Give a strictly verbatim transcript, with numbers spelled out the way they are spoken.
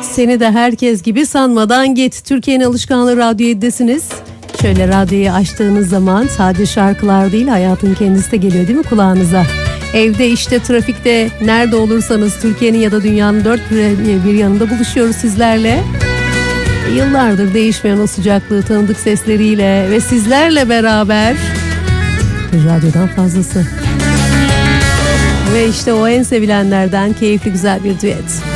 Seni de herkes gibi sanmadan git. Türkiye'nin alışkanlığı Radyo yedidesiniz. Şöyle radyoyu açtığınız zaman sadece şarkılar değil, hayatın kendisi de geliyor değil mi kulağınıza? Evde, işte, trafikte, nerede olursanız Türkiye'nin ya da dünyanın dört bir yanında buluşuyoruz sizlerle. Yıllardır değişmeyen o sıcaklığı, tanıdık sesleriyle ve sizlerle beraber bir radyodan fazlası. Ve işte o en sevilenlerden keyifli güzel bir düet.